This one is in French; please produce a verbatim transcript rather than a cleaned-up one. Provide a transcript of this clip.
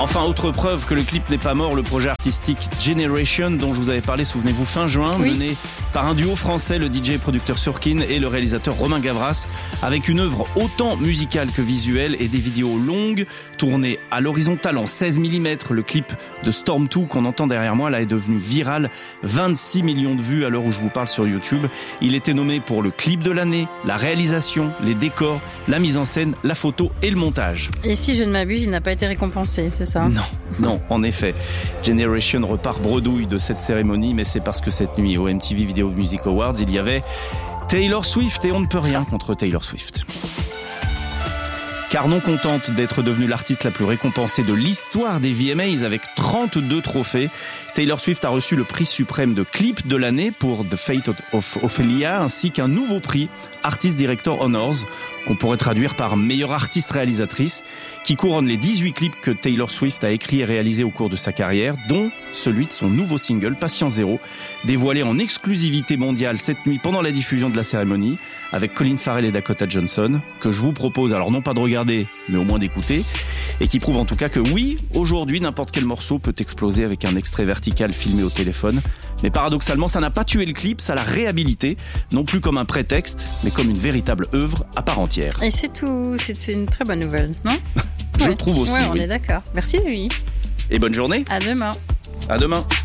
Enfin, autre preuve que le clip n'est pas mort, le projet artistique Generation, dont je vous avais parlé, souvenez-vous, fin juin, oui. mené par un duo français, le D J et producteur Surkin et le réalisateur Romain Gavras, avec une œuvre autant musicale que visuelle et des vidéos longues, tournées à l'horizontale en seize millimètres. Le clip de Storm deux qu'on entend derrière moi là est devenu viral, vingt-six millions de vues à l'heure où je vous parle sur YouTube. Il était nommé pour le clip de l'année, la réalisation, les décors, la mise en scène, la photo et le montage. Et si je ne m'abuse, il n'a pas été récompensé, c'est ça ? Non, non, en effet. Generation repart bredouille de cette cérémonie, mais c'est parce que cette nuit au M T V Video Music Awards, il y avait Taylor Swift et on ne peut rien contre Taylor Swift. Car non contente d'être devenue l'artiste la plus récompensée de l'histoire des V M As avec trente-deux trophées, Taylor Swift a reçu le prix suprême de clip de l'année pour The Fate of Ophelia ainsi qu'un nouveau prix Artist Director Honors qu'on pourrait traduire par meilleure artiste réalisatrice qui couronne les dix-huit clips que Taylor Swift a écrits et réalisés au cours de sa carrière, dont celui de son nouveau single Patient Zéro, dévoilé en exclusivité mondiale cette nuit pendant la diffusion de la cérémonie avec Colin Farrell et Dakota Johnson, que je vous propose alors non pas de regarder mais au moins d'écouter, et qui prouve en tout cas que oui, aujourd'hui n'importe quel morceau peut exploser avec un extrait vertical filmé au téléphone. Mais paradoxalement, ça n'a pas tué le clip, ça l'a réhabilité, non plus comme un prétexte, mais comme une véritable œuvre à part entière. Et c'est tout, c'est une très bonne nouvelle, non ? Je ouais. trouve aussi. Ouais, on oui. est d'accord. Merci Louis. Et bonne journée. À demain. À demain.